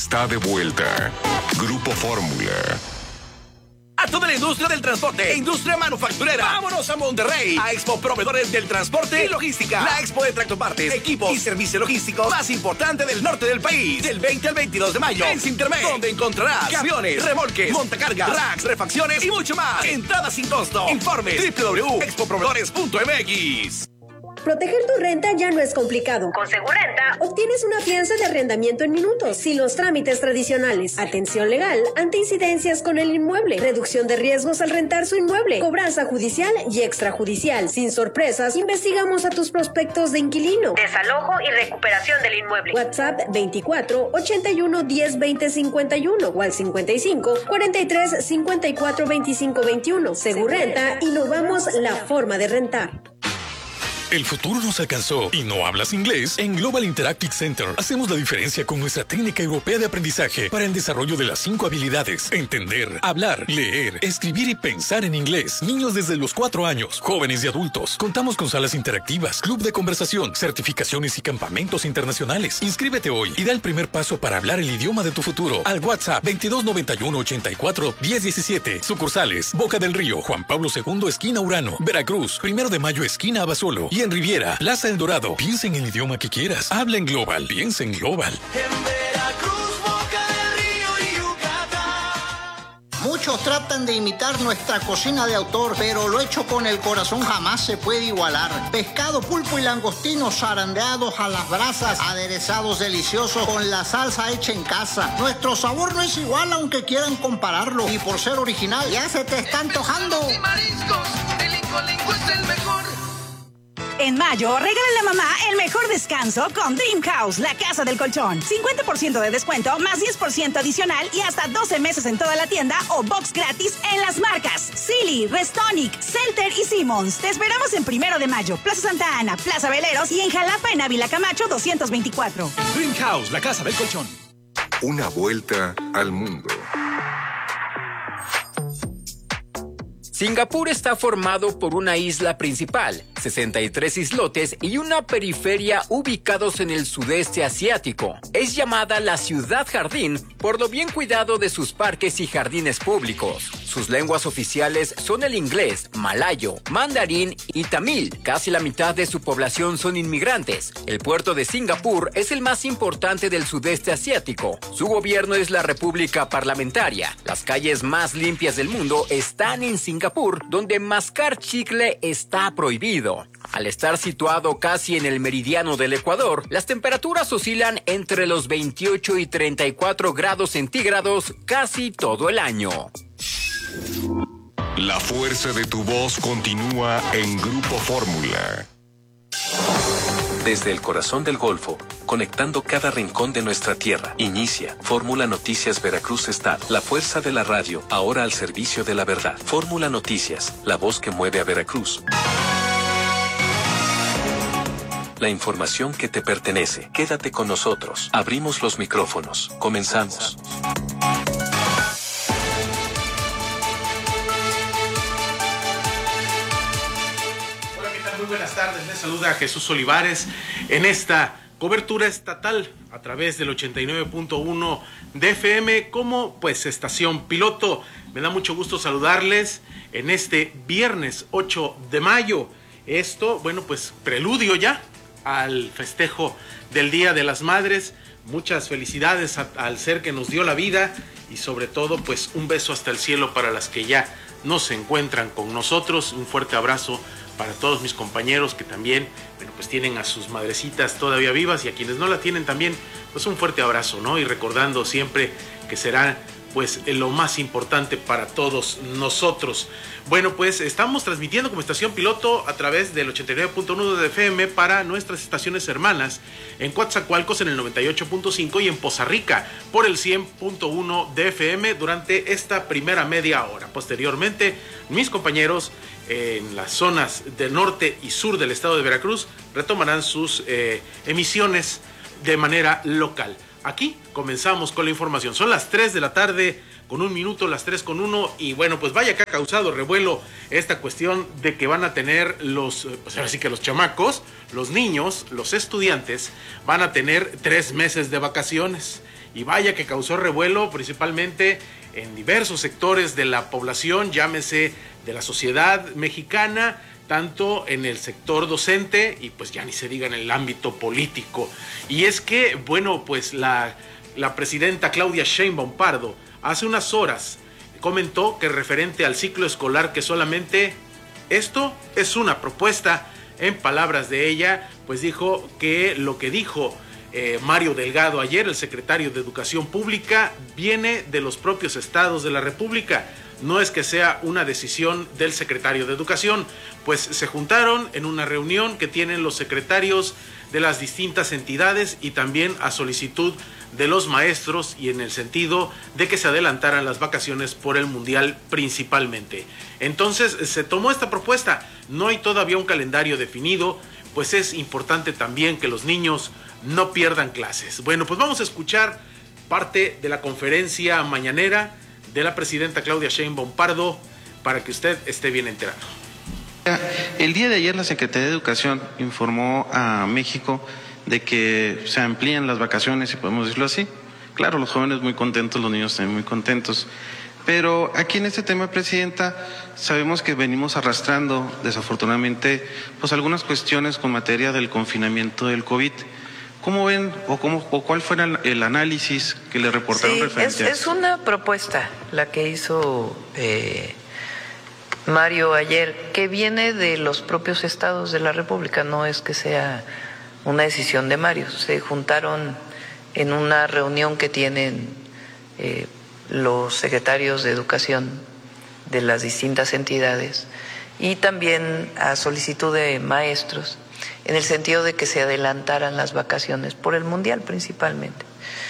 Está de vuelta. Grupo Fórmula. A toda la industria del transporte e industria manufacturera. Vámonos a Monterrey, a Expo Proveedores del Transporte y Logística. La expo de tractopartes, equipos y servicios logísticos más importante del norte del país. Del 20 al 22 de mayo en Sintermex, donde encontrarás camiones, remolques, montacargas, racks, refacciones y mucho más. Entrada sin costo. Informes www.expoproveedores.mx. Proteger tu renta ya no es complicado. Con Segurrenta obtienes una fianza de arrendamiento en minutos, sin los trámites tradicionales. Atención legal ante incidencias con el inmueble. Reducción de riesgos al rentar su inmueble. Cobranza judicial y extrajudicial. Sin sorpresas, investigamos a tus prospectos de inquilino. Desalojo y recuperación del inmueble. WhatsApp 24 81 10 20 51 o al 55 43 54 25 21. Segurrenta, innovamos la forma de rentar. El futuro nos alcanzó y no hablas inglés. En Global Interactive Center hacemos la diferencia con nuestra técnica europea de aprendizaje para el desarrollo de las 5 habilidades: entender, hablar, leer, escribir y pensar en inglés. Niños desde los 4 años, jóvenes y adultos. Contamos con salas interactivas, club de conversación, certificaciones y campamentos internacionales. Inscríbete hoy y da el primer paso para hablar el idioma de tu futuro al WhatsApp 2291 84 1017. Sucursales: Boca del Río, Juan Pablo II, esquina Urano, Veracruz, 1 de Mayo, esquina Abasolo. Y en Riviera, Plaza El Dorado. Piensa en el idioma que quieras. Habla en Global. Piensa en Global. En Veracruz, Boca del Río y Yucatán. Muchos tratan de imitar nuestra cocina de autor, pero lo hecho con el corazón jamás se puede igualar. Pescado, pulpo y langostinos zarandeados a las brasas, aderezados deliciosos con la salsa hecha en casa. Nuestro sabor no es igual aunque quieran compararlo. Y por ser original, ya se te está antojando. Y mariscos, el Incolinco es el mejor. En mayo, regálale a mamá el mejor descanso con Dream House, la casa del colchón. 50% de descuento, más 10% adicional y hasta 12 meses en toda la tienda o box gratis en las marcas Silly, Restonic, Celter y Simmons. Te esperamos en 1 de mayo, Plaza Santa Ana, Plaza Veleros y en Jalapa, en Ávila Camacho 224. Dream House, la casa del colchón. Una vuelta al mundo. Singapur está formado por una isla principal, 63 islotes y una periferia ubicados en el sudeste asiático. Es llamada la ciudad jardín por lo bien cuidado de sus parques y jardines públicos. Sus lenguas oficiales son el inglés, malayo, mandarín y tamil. Casi la mitad de su población son inmigrantes. El puerto de Singapur es el más importante del sudeste asiático. Su gobierno es la República Parlamentaria. Las calles más limpias del mundo están en Singapur, donde mascar chicle está prohibido. Al estar situado casi en el meridiano del Ecuador, las temperaturas oscilan entre los 28 y 34 grados centígrados casi todo el año. La fuerza de tu voz continúa en Grupo Fórmula. Desde el corazón del Golfo, conectando cada rincón de nuestra tierra, inicia Fórmula Noticias Veracruz Estado. La fuerza de la radio, ahora al servicio de la verdad. Fórmula Noticias, la voz que mueve a Veracruz. La información que te pertenece. Quédate con nosotros. Abrimos los micrófonos. Comenzamos. Muy buenas tardes, les saluda Jesús Olivares en esta cobertura estatal a través del 89.1 de FM como pues estación piloto. Me da mucho gusto saludarles en este viernes 8 de mayo. Esto, bueno, pues preludio ya al festejo del Día de las Madres. Muchas felicidades al ser que nos dio la vida y sobre todo pues un beso hasta el cielo para las que ya no se encuentran con nosotros. Un fuerte abrazo para todos mis compañeros que también, bueno, pues tienen a sus madrecitas todavía vivas y a quienes no la tienen también, pues un fuerte abrazo, ¿no? Y recordando siempre que será pues lo más importante para todos nosotros. Bueno, pues estamos transmitiendo como estación piloto a través del 89.1 de FM para nuestras estaciones hermanas en Coatzacoalcos en el 98.5 y en Poza Rica por el 100.1 de FM durante esta primera media hora. Posteriormente, mis compañeros en las zonas del norte y sur del estado de Veracruz retomarán sus emisiones de manera local. Aquí comenzamos con la información. Son las 3 de la tarde con 1 minuto, las 3:01, y bueno, pues vaya que ha causado revuelo esta cuestión de que van a tener pues ahora sí que los chamacos, los niños, los estudiantes, van a tener 3 meses de vacaciones. y vaya que causó revuelo principalmente en diversos sectores de la población, llámese de la sociedad mexicana, tanto en el sector docente y pues ya ni se diga en el ámbito político. Y es que, bueno, pues la presidenta Claudia Sheinbaum Pardo hace unas horas comentó que referente al ciclo escolar que solamente esto es una propuesta. En palabras de ella, pues dijo que lo que dijo Mario Delgado ayer, el secretario de Educación Pública, viene de los propios estados de la República. No es que sea una decisión del secretario de Educación, pues se juntaron en una reunión que tienen los secretarios de las distintas entidades y también a solicitud de los maestros y en el sentido de que se adelantaran las vacaciones por el Mundial principalmente. Entonces se tomó esta propuesta, no hay todavía un calendario definido, pues es importante también que los niños no pierdan clases. Bueno, pues vamos a escuchar parte de la conferencia mañanera de la presidenta Claudia Sheinbaum Pardo para que usted esté bien enterado. El día de ayer la Secretaría de Educación informó a México de que se amplían las vacaciones, si podemos decirlo así. Claro, los jóvenes muy contentos, los niños también muy contentos. Pero aquí en este tema, Presidenta, sabemos que venimos arrastrando, desafortunadamente, pues algunas cuestiones con materia del confinamiento del COVID. ¿Cómo ven o cuál fue el análisis que le reportaron referente a es una propuesta la que hizo Mario ayer, que viene de los propios estados de la República, no es que sea una decisión de Mario. Se juntaron en una reunión que tienen los secretarios de Educación de las distintas entidades y también a solicitud de maestros, en el sentido de que se adelantaran las vacaciones por el Mundial principalmente.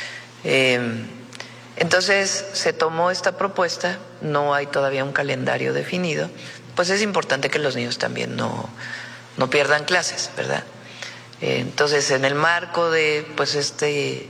Entonces se tomó esta propuesta, no hay todavía un calendario definido, pues es importante que los niños también no pierdan clases, ¿verdad? Entonces, en el marco de pues este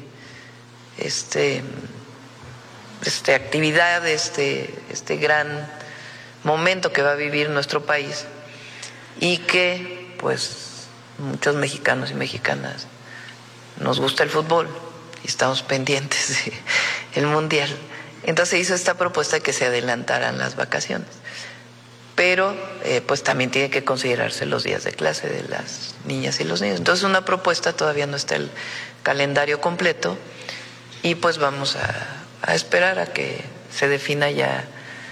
actividad, este gran momento que va a vivir nuestro país y que pues muchos mexicanos y mexicanas nos gusta el fútbol y estamos pendientes del Mundial. Entonces hizo esta propuesta de que se adelantaran las vacaciones, pero pues también tiene que considerarse los días de clase de las niñas y los niños. Entonces una propuesta, todavía no está el calendario completo y pues vamos a esperar a que se defina ya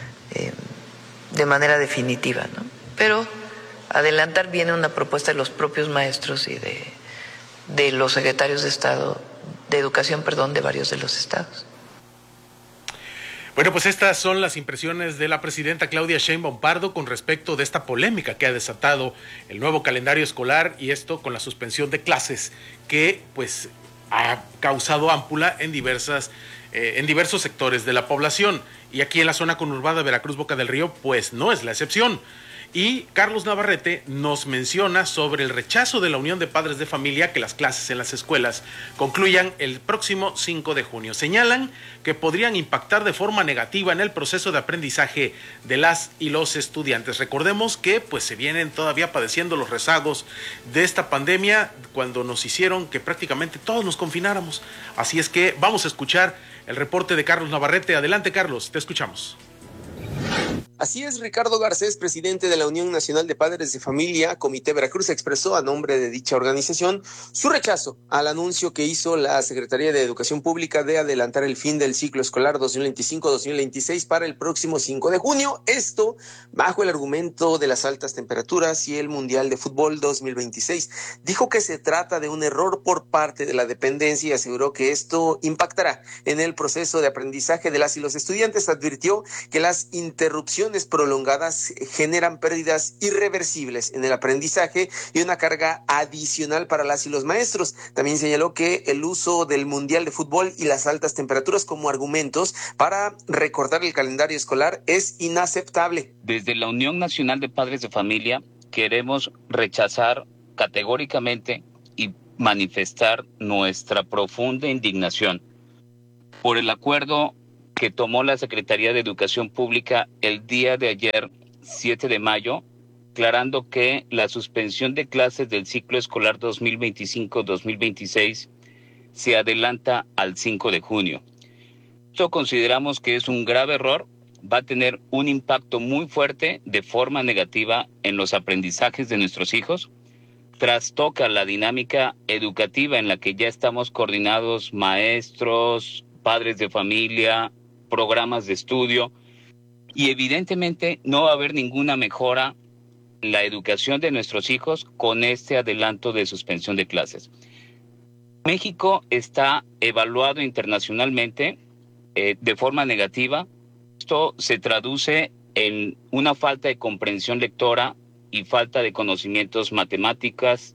de manera definitiva, ¿no? Pero adelantar viene una propuesta de los propios maestros y de los secretarios de Estado, de Educación, de varios de los estados. Bueno, pues estas son las impresiones de la presidenta Claudia Sheinbaum Pardo con respecto de esta polémica que ha desatado el nuevo calendario escolar y esto con la suspensión de clases que pues ha causado ámpula en diversos sectores de la población. Y aquí en la zona conurbada Veracruz Boca del Río pues no es la excepción. Y Carlos Navarrete nos menciona sobre el rechazo de la Unión de Padres de Familia que las clases en las escuelas concluyan el próximo 5 de junio. Señalan que podrían impactar de forma negativa en el proceso de aprendizaje de las y los estudiantes. Recordemos que pues se vienen todavía padeciendo los rezagos de esta pandemia cuando nos hicieron que prácticamente todos nos confináramos. Así es que vamos a escuchar el reporte de Carlos Navarrete. Adelante, Carlos, te escuchamos. Así es, Ricardo Garcés, presidente de la Unión Nacional de Padres de Familia, Comité Veracruz, expresó a nombre de dicha organización su rechazo al anuncio que hizo la Secretaría de Educación Pública de adelantar el fin del ciclo escolar 2025-2026 para el próximo 5 de junio. Esto bajo el argumento de las altas temperaturas y el Mundial de Fútbol 2026. Dijo que se trata de un error por parte de la dependencia y aseguró que esto impactará en el proceso de aprendizaje de las y los estudiantes. Advirtió que las interrupciones prolongadas generan pérdidas irreversibles en el aprendizaje y una carga adicional para las y los maestros. También señaló que el uso del Mundial de Fútbol y las altas temperaturas como argumentos para recortar el calendario escolar es inaceptable. Desde la Unión Nacional de Padres de Familia queremos rechazar categóricamente y manifestar nuestra profunda indignación por el acuerdo que tomó la Secretaría de Educación Pública el día de ayer, 7 de mayo, declarando que la suspensión de clases del ciclo escolar 2025-2026 se adelanta al 5 de junio. Esto consideramos que es un grave error, va a tener un impacto muy fuerte de forma negativa en los aprendizajes de nuestros hijos, trastoca la dinámica educativa en la que ya estamos coordinados maestros, padres de familia, programas de estudio, y evidentemente no va a haber ninguna mejora en la educación de nuestros hijos con este adelanto de suspensión de clases. México está evaluado internacionalmente de forma negativa. Esto se traduce en una falta de comprensión lectora y falta de conocimientos matemáticas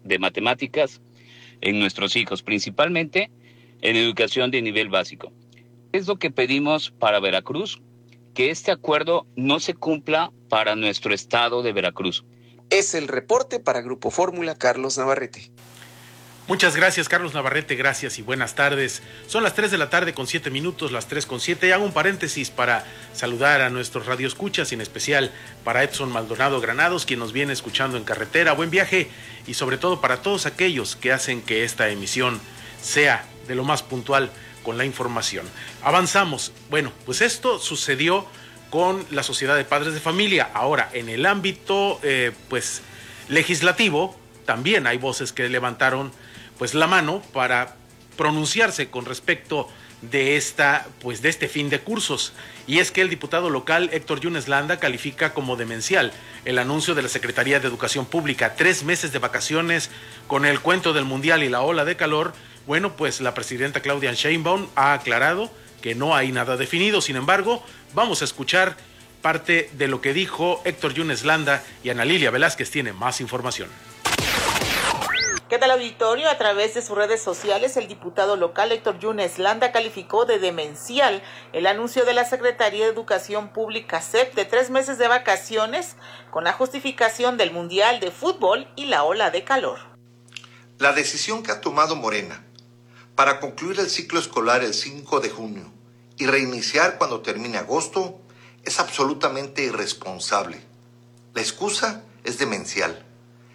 en nuestros hijos, principalmente en educación de nivel básico. Es lo que pedimos para Veracruz, que este acuerdo no se cumpla para nuestro estado de Veracruz. Es el reporte para Grupo Fórmula, Carlos Navarrete. Muchas gracias, Carlos Navarrete, gracias y buenas tardes. Son las 3 de la tarde con 7 minutos, las 3 con 7. Hago un paréntesis para saludar a nuestros radioescuchas, y en especial para Edson Maldonado Granados, quien nos viene escuchando en carretera. Buen viaje, y sobre todo para todos aquellos que hacen que esta emisión sea de lo más puntual con la información. Avanzamos. Bueno, pues esto sucedió con la Sociedad de Padres de Familia. Ahora, en el ámbito legislativo, también hay voces que levantaron la mano para pronunciarse con respecto de este fin de cursos. Y es que el diputado local Héctor Yunes Landa califica como demencial el anuncio de la Secretaría de Educación Pública, 3 meses de vacaciones con el cuento del Mundial y la ola de calor. Bueno, pues la presidenta Claudia Sheinbaum ha aclarado que no hay nada definido. Sin embargo, vamos a escuchar parte de lo que dijo Héctor Yunes Landa, y Ana Lilia Velázquez tiene más información. ¿Qué tal, auditorio? A través de sus redes sociales, el diputado local Héctor Yunes Landa calificó de demencial el anuncio de la Secretaría de Educación Pública SEP de 3 meses de vacaciones con la justificación del Mundial de Fútbol y la ola de calor. La decisión que ha tomado Morena para concluir el ciclo escolar el 5 de junio y reiniciar cuando termine agosto es absolutamente irresponsable. La excusa es demencial.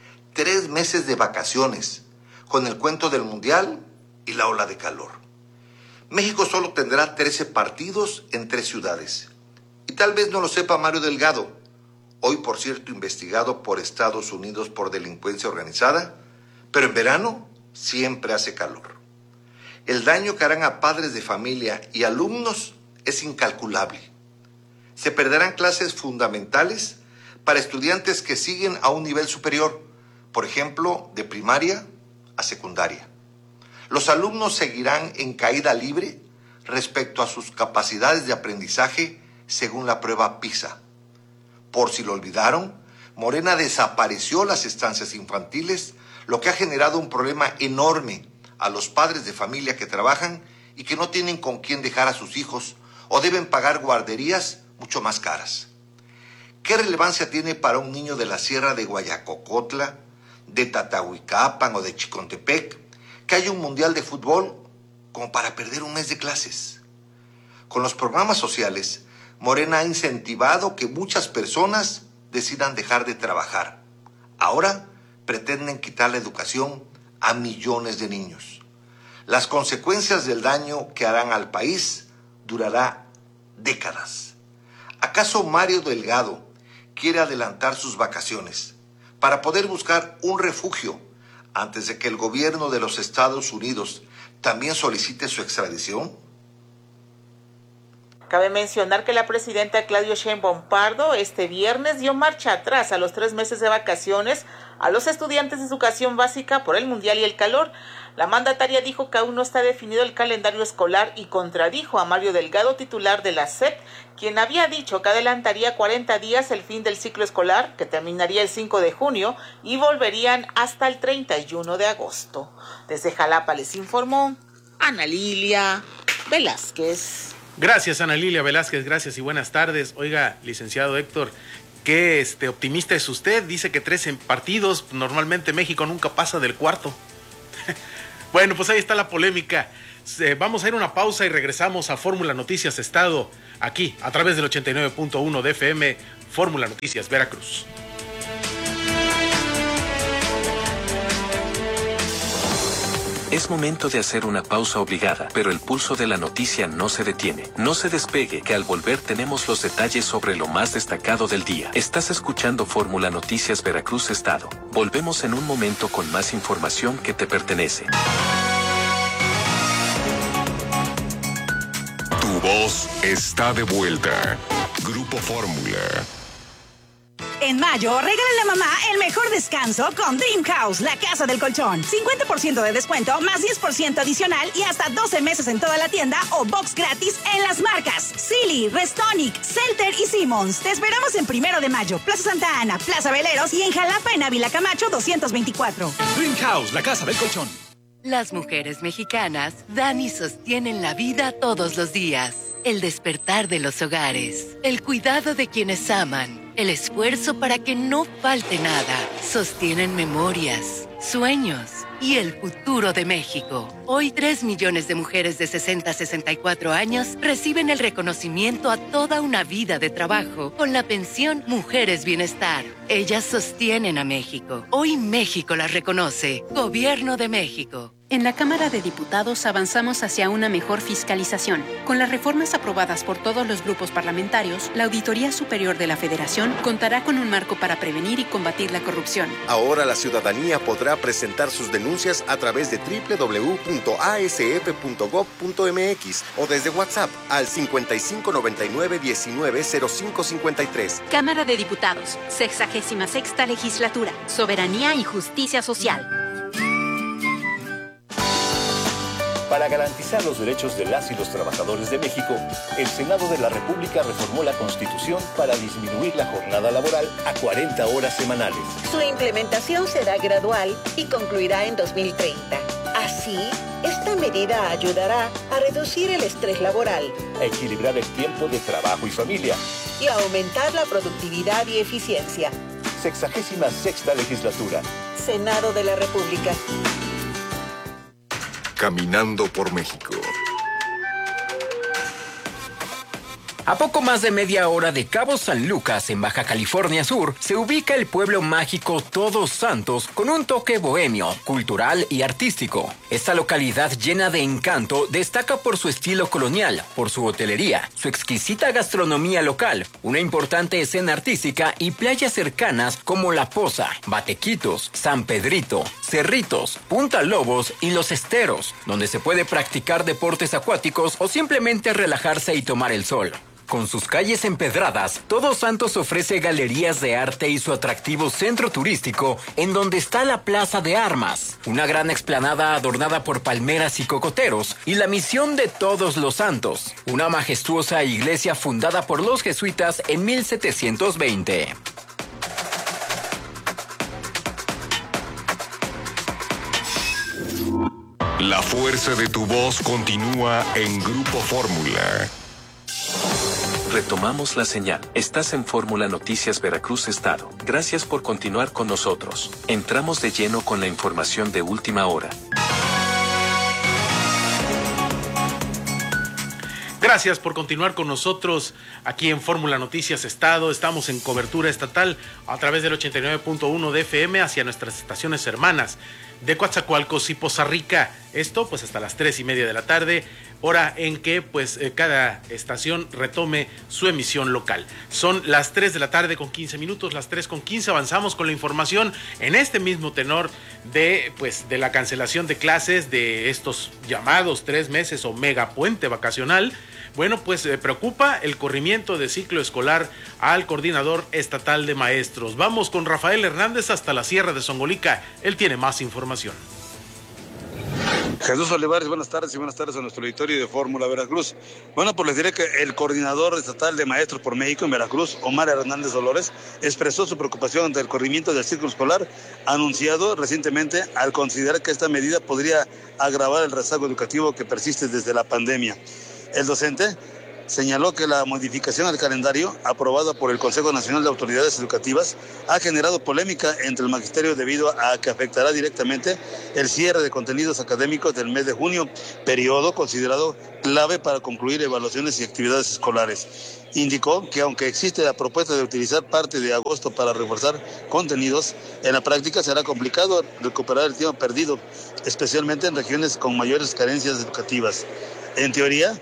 3 meses de vacaciones con el cuento del Mundial y la ola de calor. México solo tendrá 13 partidos en 3 ciudades. Y tal vez no lo sepa Mario Delgado, hoy por cierto investigado por Estados Unidos por delincuencia organizada, pero en verano siempre hace calor. El daño que harán a padres de familia y alumnos es incalculable. Se perderán clases fundamentales para estudiantes que siguen a un nivel superior, por ejemplo, de primaria a secundaria. Los alumnos seguirán en caída libre respecto a sus capacidades de aprendizaje según la prueba PISA. Por si lo olvidaron, Morena desapareció las estancias infantiles, lo que ha generado un problema enorme a los padres de familia que trabajan y que no tienen con quién dejar a sus hijos o deben pagar guarderías mucho más caras. ¿Qué relevancia tiene para un niño de la Sierra de Guayacocotla, de Tatahuicapan o de Chicontepec que haya un mundial de fútbol como para perder un mes de clases? Con los programas sociales, Morena ha incentivado que muchas personas decidan dejar de trabajar. Ahora pretenden quitar la educación a millones de niños. Las consecuencias del daño que harán al país durará décadas. ¿Acaso Mario Delgado quiere adelantar sus vacaciones para poder buscar un refugio antes de que el gobierno de los Estados Unidos también solicite su extradición? Cabe mencionar que la presidenta Claudia Sheinbaum Pardo este viernes dio marcha atrás a los 3 meses de vacaciones a los estudiantes de educación básica por el Mundial y el calor. La mandataria dijo que aún no está definido el calendario escolar y contradijo a Mario Delgado, titular de la SEP, quien había dicho que adelantaría 40 días el fin del ciclo escolar, que terminaría el 5 de junio y volverían hasta el 31 de agosto. Desde Jalapa les informó Ana Lilia Velázquez. Gracias, Ana Lilia Velázquez, gracias y buenas tardes. Oiga, licenciado Héctor, qué optimista es usted. Dice que 13 partidos, normalmente México nunca pasa del cuarto. Bueno, pues ahí está la polémica. Vamos a ir a una pausa y regresamos a Fórmula Noticias Estado, aquí a través del 89.1 de FM, Fórmula Noticias Veracruz. Es momento de hacer una pausa obligada, pero el pulso de la noticia no se detiene. No se despegue, que al volver tenemos los detalles sobre lo más destacado del día. Estás escuchando Fórmula Noticias Veracruz Estado. Volvemos en un momento con más información que te pertenece. Tu voz está de vuelta. Grupo Fórmula. En mayo, regálale a mamá el mejor descanso con Dream House, la casa del colchón. 50% de descuento, más 10% adicional y hasta 12 meses en toda la tienda o box gratis en las marcas Silly, Restonic, Celter y Simmons. Te esperamos en 1 de mayo, Plaza Santa Ana, Plaza Veleros y en Jalapa, en Ávila Camacho 224. Dream House, la casa del colchón. Las mujeres mexicanas dan y sostienen la vida todos los días. El despertar de los hogares, el cuidado de quienes aman, el esfuerzo para que no falte nada. Sostienen memorias, sueños y el futuro de México. Hoy 3 millones de mujeres de 60 a 64 años reciben el reconocimiento a toda una vida de trabajo con la pensión Mujeres Bienestar. Ellas sostienen a México. Hoy México las reconoce. Gobierno de México. En la Cámara de Diputados avanzamos hacia una mejor fiscalización. Con las reformas aprobadas por todos los grupos parlamentarios, la Auditoría Superior de la Federación contará con un marco para prevenir y combatir la corrupción. Ahora la ciudadanía podrá presentar sus denuncias a través de www.asf.gov.mx o desde WhatsApp al 5599-190553. Cámara de Diputados, 66ª Legislatura, Soberanía y Justicia Social. Para garantizar los derechos de las y los trabajadores de México, el Senado de la República reformó la Constitución para disminuir la jornada laboral a 40 horas semanales. Su implementación será gradual y concluirá en 2030. Así, esta medida ayudará a reducir el estrés laboral, a equilibrar el tiempo de trabajo y familia y a aumentar la productividad y eficiencia. 66ª Legislatura. Senado de la República. Caminando por México. A poco más de media hora de Cabo San Lucas, en Baja California Sur, se ubica el pueblo mágico Todos Santos con un toque bohemio, cultural y artístico. Esta localidad llena de encanto destaca por su estilo colonial, por su hotelería, su exquisita gastronomía local, una importante escena artística y playas cercanas como La Poza, Batequitos, San Pedrito, Cerritos, Punta Lobos y Los Esteros, donde se puede practicar deportes acuáticos o simplemente relajarse y tomar el sol. Con sus calles empedradas, Todos Santos ofrece galerías de arte y su atractivo centro turístico, en donde está la Plaza de Armas, una gran explanada adornada por palmeras y cocoteros, y la Misión de Todos los Santos, una majestuosa iglesia fundada por los jesuitas en 1720. La fuerza de tu voz continúa en Grupo Fórmula. Retomamos la señal. Estás en Fórmula Noticias Veracruz Estado. Gracias por continuar con nosotros. Entramos de lleno con la información de última hora. Gracias por continuar con nosotros aquí en Fórmula Noticias Estado. Estamos en cobertura estatal a través del 89.1 de FM hacia nuestras estaciones hermanas de Coatzacoalcos y Poza Rica. Esto pues hasta las 3:30 de la tarde, hora en que pues cada estación retome su emisión local. Son las 3 de la tarde con 15 minutos, las 3:15. Avanzamos con la información en este mismo tenor de la cancelación de clases de estos llamados 3 meses o mega puente vacacional. Bueno, pues preocupa el corrimiento de ciclo escolar al coordinador estatal de maestros. Vamos con Rafael Hernández hasta la Sierra de Songolica. Él tiene más información. Jesús Olivares, buenas tardes y buenas tardes a nuestro auditorio de Fórmula Veracruz. Bueno, pues les diré que el coordinador estatal de Maestros por México en Veracruz, Omar Hernández Dolores, expresó su preocupación ante el corrimiento del ciclo escolar anunciado recientemente al considerar que esta medida podría agravar el rezago educativo que persiste desde la pandemia. El docente señaló que la modificación al calendario aprobada por el Consejo Nacional de Autoridades Educativas ha generado polémica entre el magisterio debido a que afectará directamente el cierre de contenidos académicos del mes de junio, periodo considerado clave para concluir evaluaciones y actividades escolares. Indicó que aunque existe la propuesta de utilizar parte de agosto para reforzar contenidos, en la práctica será complicado recuperar el tiempo perdido, especialmente en regiones con mayores carencias educativas. En teoría,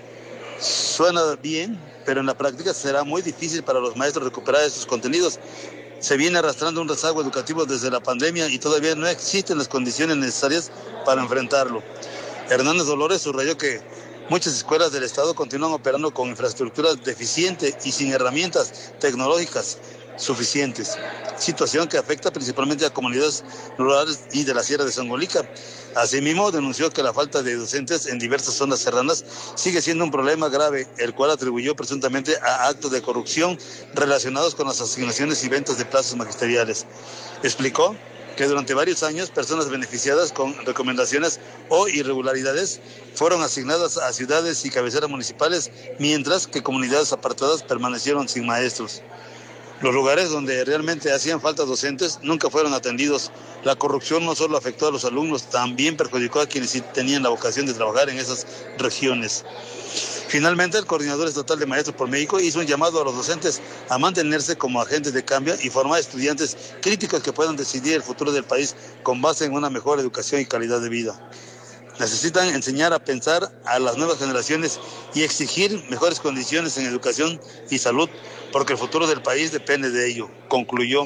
suena bien, pero en la práctica será muy difícil para los maestros recuperar estos contenidos. Se viene arrastrando un rezago educativo desde la pandemia y todavía no existen las condiciones necesarias para enfrentarlo. Hernández Dolores subrayó que muchas escuelas del Estado continúan operando con infraestructura deficiente y sin herramientas tecnológicas suficientes, situación que afecta principalmente a comunidades rurales y de la Sierra de Songolica. Asimismo, denunció que la falta de docentes en diversas zonas serranas sigue siendo un problema grave, el cual atribuyó presuntamente a actos de corrupción relacionados con las asignaciones y ventas de plazas magisteriales. Explicó que durante varios años personas beneficiadas con recomendaciones o irregularidades fueron asignadas a ciudades y cabeceras municipales, mientras que comunidades apartadas permanecieron sin maestros. Los lugares donde realmente hacían falta docentes nunca fueron atendidos. La corrupción no solo afectó a los alumnos, también perjudicó a quienes sí tenían la vocación de trabajar en esas regiones. Finalmente, el Coordinador Estatal de Maestros por México hizo un llamado a los docentes a mantenerse como agentes de cambio y formar estudiantes críticos que puedan decidir el futuro del país con base en una mejor educación y calidad de vida. Necesitan enseñar a pensar a las nuevas generaciones y exigir mejores condiciones en educación y salud, porque el futuro del país depende de ello, concluyó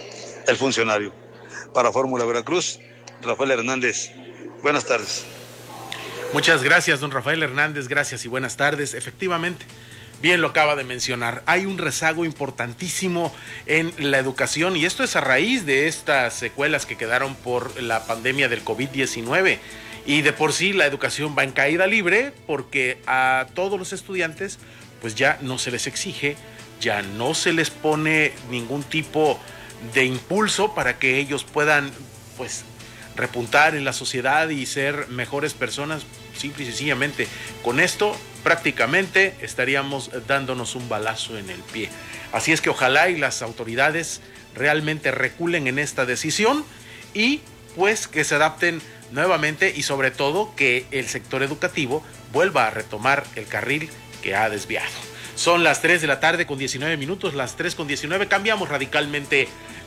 el funcionario. Para Fórmula Veracruz, Rafael Hernández. Buenas tardes. Muchas gracias, don Rafael Hernández, gracias y buenas tardes. Efectivamente, bien lo acaba de mencionar, hay un rezago importantísimo en la educación y esto es a raíz de estas secuelas que quedaron por la pandemia del COVID-19. Y de por sí la educación va en caída libre porque a todos los estudiantes pues ya no se les exige, ya no se les pone ningún tipo de impulso para que ellos puedan pues repuntar en la sociedad y ser mejores personas, simple y sencillamente. Con esto prácticamente estaríamos dándonos un balazo en el pie. Así es que ojalá y las autoridades realmente reculen en esta decisión y pues que se adapten nuevamente y sobre todo que el sector educativo vuelva a retomar el carril que ha desviado. Son las 3 de la tarde con 19 minutos, las 3 con 19, cambiamos radicalmente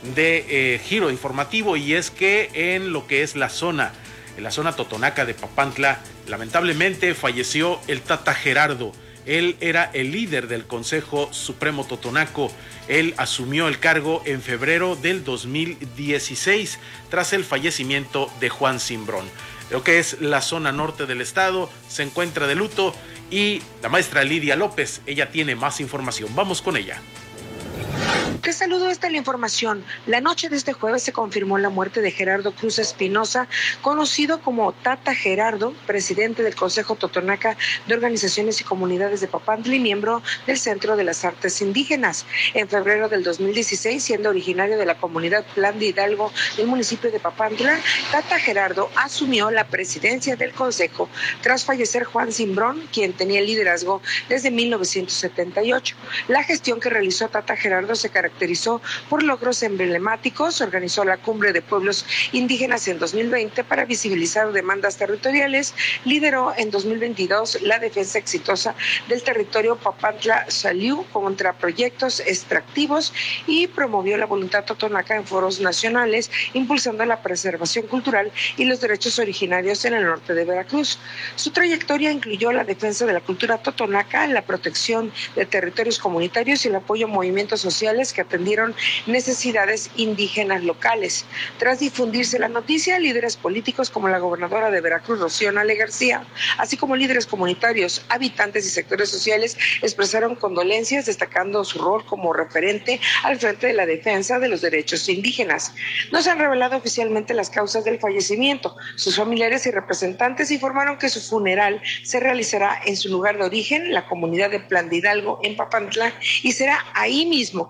de giro informativo y es que en lo que es la zona totonaca de Papantla, lamentablemente falleció el Tata Gerardo. Él era el líder del Consejo Supremo Totonaco. Él asumió el cargo en febrero del 2016 tras el fallecimiento de Juan Cimbrón. Lo que es la zona norte del estado se encuentra de luto y la maestra Lidia López, ella tiene más información. Vamos con ella. Te saludo, esta es la información. La noche de este jueves se confirmó la muerte de Gerardo Cruz Espinosa, conocido como Tata Gerardo, presidente del Consejo Totonaca de Organizaciones y Comunidades de Papantla y miembro del Centro de las Artes Indígenas. En febrero del 2016, siendo originario de la comunidad Plan de Hidalgo del municipio de Papantla, Tata Gerardo asumió la presidencia del Consejo tras fallecer Juan Cimbrón, quien tenía el liderazgo desde 1978. La gestión que realizó Tata Gerardo se caracterizó por logros emblemáticos. Organizó la Cumbre de Pueblos Indígenas en 2020 para visibilizar demandas territoriales, lideró en 2022 la defensa exitosa del territorio Papantla-Xaliú contra proyectos extractivos y promovió la voluntad totonaca en foros nacionales, impulsando la preservación cultural y los derechos originarios en el norte de Veracruz. Su trayectoria incluyó la defensa de la cultura totonaca, la protección de territorios comunitarios y el apoyo a movimientos sociales que atendieron necesidades indígenas locales. Tras difundirse la noticia, líderes políticos como la gobernadora de Veracruz, Rocío Nale García, así como líderes comunitarios, habitantes y sectores sociales expresaron condolencias, destacando su rol como referente al frente de la defensa de los derechos indígenas. No se han revelado oficialmente las causas del fallecimiento. Sus familiares y representantes informaron que su funeral se realizará en su lugar de origen, la comunidad de Plan de Hidalgo, en Papantla, y será ahí mismo que el sábado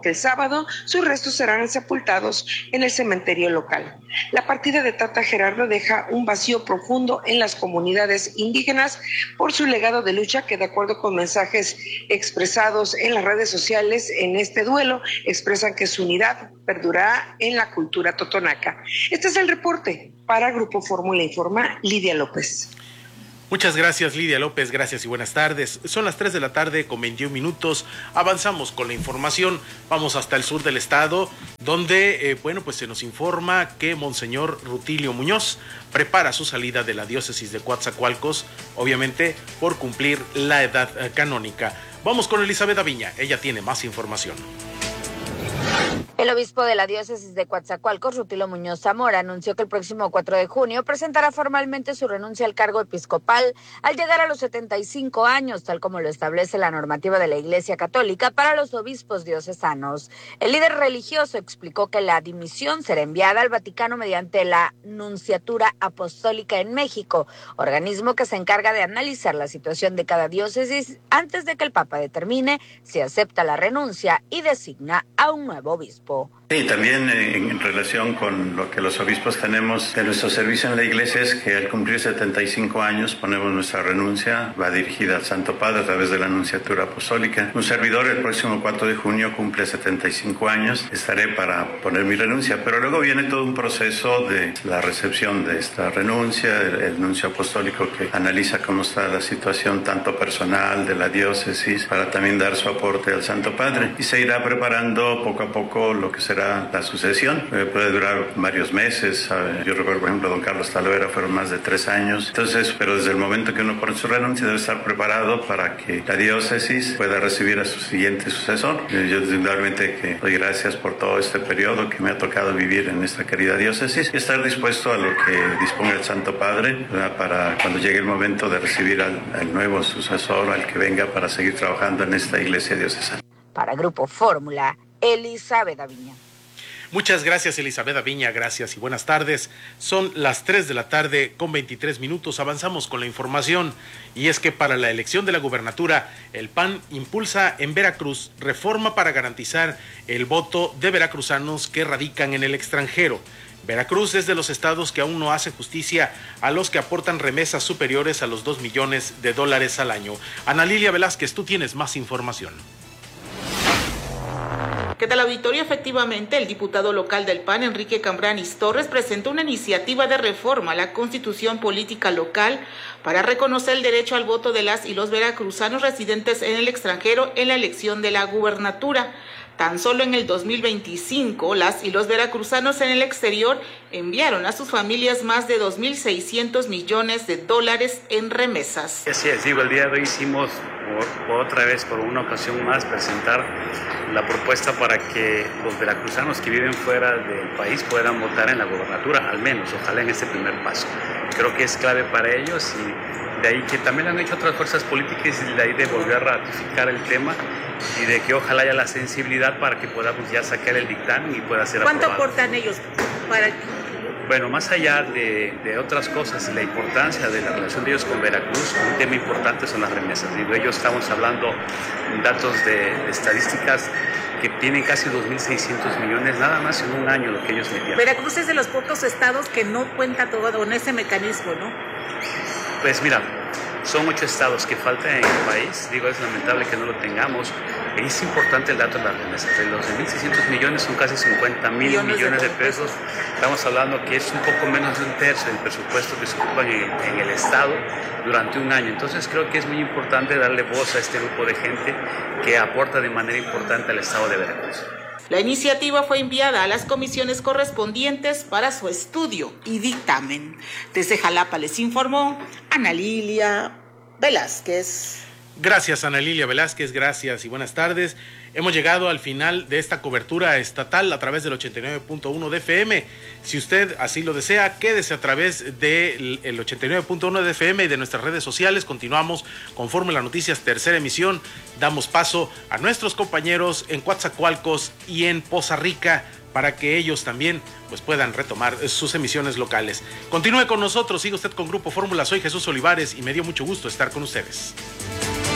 sábado, sus restos serán sepultados en el cementerio local. La partida de Tata Gerardo deja un vacío profundo en las comunidades indígenas por su legado de lucha que, de acuerdo con mensajes expresados en las redes sociales en este duelo, expresan que su unidad perdurará en la cultura totonaca. Este es el reporte para Grupo Fórmula, informa Lidia López. Muchas gracias, Lidia López, gracias y buenas tardes. Son las 3 de la tarde con 21 minutos. Avanzamos con la información. Vamos hasta el sur del estado, donde, pues se nos informa que Monseñor Rutilio Muñoz prepara su salida de la diócesis de Coatzacoalcos, obviamente por cumplir la edad canónica. Vamos con Elizabeth Aviña, ella tiene más información. El obispo de la diócesis de Coatzacoalcos, Rutilio Muñoz Zamora, anunció que el próximo 4 de junio presentará formalmente su renuncia al cargo episcopal al llegar a los 75 años, tal como lo establece la normativa de la Iglesia Católica para los obispos diocesanos. El líder religioso explicó que la dimisión será enviada al Vaticano mediante la Nunciatura Apostólica en México, organismo que se encarga de analizar la situación de cada diócesis antes de que el Papa determine si acepta la renuncia y designa a un nuevo obispo. Sí, también en relación con lo que los obispos tenemos en nuestro servicio en la iglesia es que al cumplir 75 años ponemos nuestra renuncia, va dirigida al Santo Padre a través de la Nunciatura Apostólica. Un servidor el próximo 4 de junio cumple 75 años, estaré para poner mi renuncia, pero luego viene todo un proceso de la recepción de esta renuncia, el nuncio apostólico que analiza cómo está la situación tanto personal de la diócesis para también dar su aporte al Santo Padre y se irá preparando poco a poco lo que será la sucesión. Puede durar varios meses. Yo recuerdo, por ejemplo, don Carlos Talavera fueron más de 3 años. Entonces, pero desde el momento que uno pone su renuncia debe estar preparado para que la diócesis pueda recibir a su siguiente sucesor. Yo indudablemente que doy gracias por todo este periodo que me ha tocado vivir en esta querida diócesis y estar dispuesto a lo que disponga el Santo Padre, ¿verdad? Para cuando llegue el momento de recibir al nuevo sucesor, al que venga para seguir trabajando en esta iglesia diocesana. Para Grupo Fórmula, Elizabeth Aviña. Muchas gracias, Elizabeth Aviña, gracias y buenas tardes. Son las 3 de la tarde con 23 minutos. Avanzamos con la información y es que para la elección de la gubernatura, el PAN impulsa en Veracruz reforma para garantizar el voto de veracruzanos que radican en el extranjero. Veracruz es de los estados que aún no hace justicia a los que aportan remesas superiores a los $2 millones al año. Ana Lilia Velázquez, tú tienes más información. ¿Qué tal, auditorio? Efectivamente, el diputado local del PAN, Enrique Cambranis Torres, presentó una iniciativa de reforma a la Constitución Política Local para reconocer el derecho al voto de las y los veracruzanos residentes en el extranjero en la elección de la gubernatura. Tan solo en el 2025, las y los veracruzanos en el exterior enviaron a sus familias más de $2.600 millones en remesas. Así es, el día de hoy hicimos otra vez, por una ocasión más, presentar la propuesta para que los veracruzanos que viven fuera del país puedan votar en la gubernatura, al menos, ojalá en este primer paso. Creo que es clave para ellos y de ahí que también han hecho otras fuerzas políticas y de ahí de volver a ratificar el tema y de que ojalá haya la sensibilidad para que podamos ya sacar el dictamen y pueda ser aprobado. ¿Cuánto aportan ellos para...? Bueno, más allá de otras cosas, la importancia de la relación de ellos con Veracruz, un tema importante son las remesas. Digo, ellos estamos hablando datos de estadísticas que tienen casi 2.600 millones nada más en un año lo que ellos metieron. Veracruz es de los pocos estados que no cuenta todo con ese mecanismo, ¿no? Pues mira, son 8 estados que faltan en el país. Digo, es lamentable que no lo tengamos. Es importante el dato de las remesas. De los 1.600 millones son casi 50.000 millones de pesos. Estamos hablando que es un poco menos de un tercio del presupuesto que se ocupa en el estado durante un año. Entonces creo que es muy importante darle voz a este grupo de gente que aporta de manera importante al estado de Veracruz. La iniciativa fue enviada a las comisiones correspondientes para su estudio y dictamen. Desde Jalapa les informó Ana Lilia Velázquez. Gracias, Ana Lilia Velázquez, gracias y buenas tardes. Hemos llegado al final de esta cobertura estatal a través del 89.1 de FM. Si usted así lo desea, quédese a través del 89.1 de FM y de nuestras redes sociales. Continuamos con Fórmula Noticias, tercera emisión. Damos paso a nuestros compañeros en Coatzacoalcos y en Poza Rica para que ellos también pues puedan retomar sus emisiones locales. Continúe con nosotros, siga usted con Grupo Fórmula. Soy Jesús Olivares y me dio mucho gusto estar con ustedes.